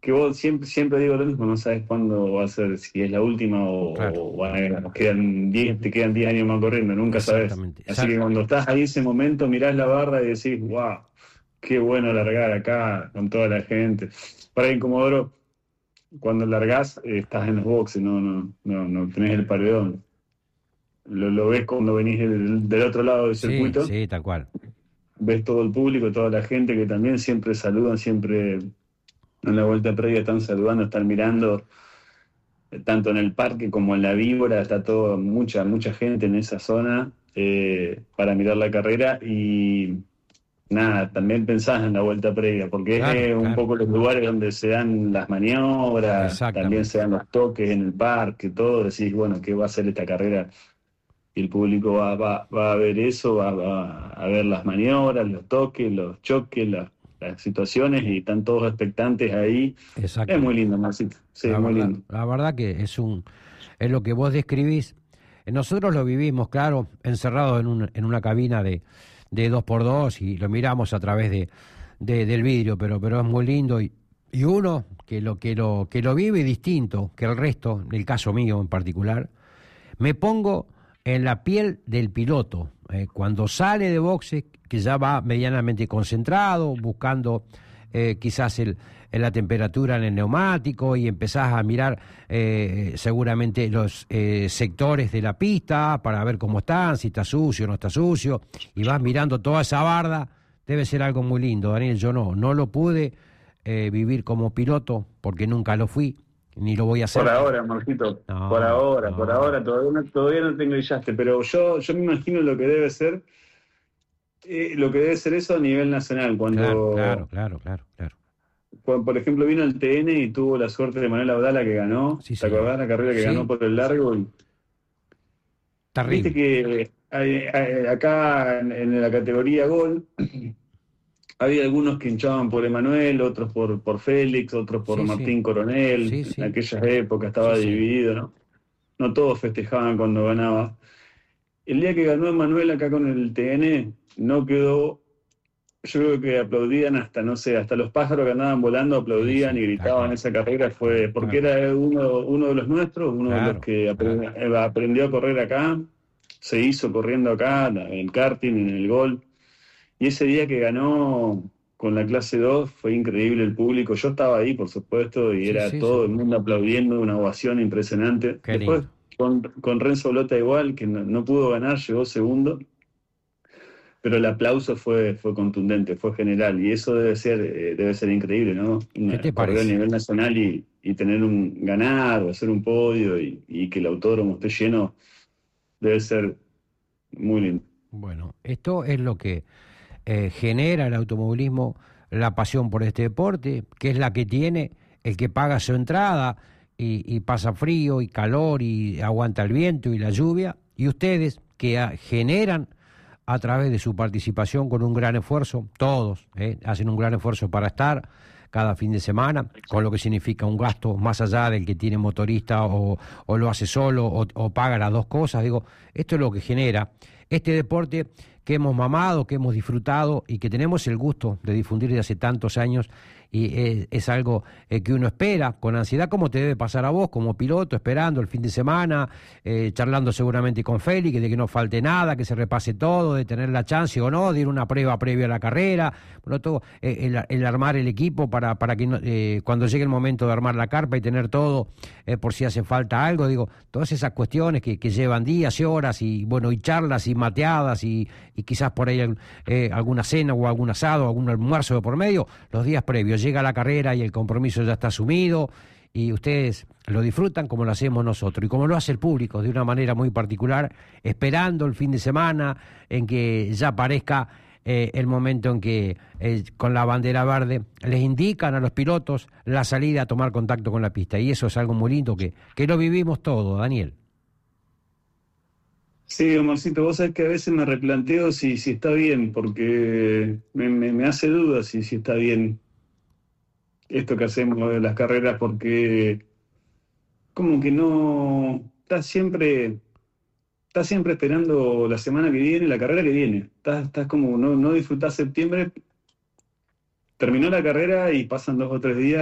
que vos siempre digo lo mismo, no sabes cuándo va a ser, si es la última Claro, nos quedan 10, te quedan 10 años más corriendo, nunca sabes. exactamente. Así que cuando estás ahí ese momento, mirás la barra y decís, wow, qué bueno largar acá con toda la gente. Para ahí en Comodoro, cuando largás, estás en los boxes, no tenés el paredón. Lo ves cuando venís del otro lado del Sí, circuito, sí, tal cual. ves todo el público, toda la gente que también siempre saludan, siempre en la vuelta previa están saludando, están mirando, tanto en el parque como en la víbora, está todo, mucha gente en esa zona para mirar la carrera y nada, también pensás en la vuelta previa, porque es Claro, un claro, poco los lugares donde se dan las maniobras, también se exactamente. dan los toques en el parque, todo, decís, bueno, ¿qué va a ser esta carrera? Y el público va a ver eso, va a ver las maniobras, los toques, los choques, las situaciones y están todos expectantes ahí. Es muy Exactamente. lindo, Marcito. Sí, es muy lindo. La verdad que es lo que vos describís. Nosotros lo vivimos, claro, encerrados en una cabina de 2x2 y lo miramos a través del vidrio, pero es muy lindo y uno que lo vive distinto que el resto, en el caso mío en particular, me pongo en la piel del piloto, cuando sale de boxe, que ya va medianamente concentrado, buscando quizás la temperatura en el neumático y empezás a mirar seguramente los sectores de la pista para ver cómo están, si está sucio o no está sucio, y vas mirando toda esa barda. Debe ser algo muy lindo, Daniel. Yo no lo pude vivir como piloto porque nunca lo fui, ni lo voy a Por hacer. ahora, Marquito, No, por no. ahora todavía no tengo guillaste, pero yo me imagino lo que debe ser, eso a nivel nacional, Claro, claro, claro, claro, claro. cuando, por ejemplo, vino el TN y tuvo la suerte de Manuel Abdala que ganó, Sí, ¿te señor. acordás la carrera que ganó Sí, por el largo? Viste terrible. que acá en la categoría Gol había algunos que hinchaban por Emanuel, otros por Félix, otros por Sí, sí, Martín Coronel. sí, En sí, aquellas épocas sí, estaba sí. dividido, ¿no? No todos festejaban cuando ganaba. El día que ganó Emanuel acá con el TN, no quedó. Yo creo que aplaudían hasta, no sé, hasta los pájaros que andaban volando Sí, aplaudían y sí, tal gritaban cual, esa carrera, fue porque tal cual. era uno de los nuestros, uno de los Claro, que claro. aprendió a correr acá, se hizo corriendo acá, en el karting, en el gol. Y ese día que ganó con la clase 2 fue increíble el público. Yo estaba ahí, por supuesto, y Sí, era sí, todo el seguro. mundo aplaudiendo, una ovación impresionante. Qué Después lindo. con Renzo Blota igual, que no pudo ganar, llegó segundo, pero el aplauso fue contundente, fue general. Y eso debe ser increíble, ¿no? ¿Qué te Correr a parece? nivel nacional y tener un ganar o hacer un podio y que el autódromo esté lleno, debe ser muy lindo. Bueno, esto es lo que genera el automovilismo, la pasión por este deporte, que es la que tiene el que paga su entrada y pasa frío y calor y aguanta el viento y la lluvia, y ustedes que generan a través de su participación con un gran esfuerzo, todos hacen un gran esfuerzo para estar cada fin de semana, con lo que significa un gasto más allá del que tiene motorista o lo hace solo o paga las dos cosas. Digo, esto es lo que genera este deporte que hemos mamado, que hemos disfrutado y que tenemos el gusto de difundir desde hace tantos años, y es algo que uno espera con ansiedad, como te debe pasar a vos como piloto, esperando el fin de semana, charlando seguramente con Félix, de que no falte nada, que se repase todo, de tener la chance o no, de ir a una prueba previa a la carrera, bueno, todo, el armar el equipo para que cuando llegue el momento de armar la carpa y tener todo por si hace falta algo, digo, todas esas cuestiones que llevan días y horas y bueno, y charlas y mateadas y quizás por ahí alguna cena o algún asado, algún almuerzo de por medio, los días previos. Llega la carrera y el compromiso ya está asumido y ustedes lo disfrutan como lo hacemos nosotros y como lo hace el público de una manera muy particular, esperando el fin de semana en que ya aparezca el momento en que con la bandera verde les indican a los pilotos la salida a tomar contacto con la pista, y eso es algo muy lindo que lo vivimos todo, Daniel. Sí, Omarcito, vos sabés que a veces me replanteo si está bien, porque me hace dudas si está bien esto que hacemos de las carreras, porque como que no, estás siempre esperando la semana que viene, la carrera que viene. Estás como, no disfrutás septiembre, terminó la carrera y pasan 2 o 3 días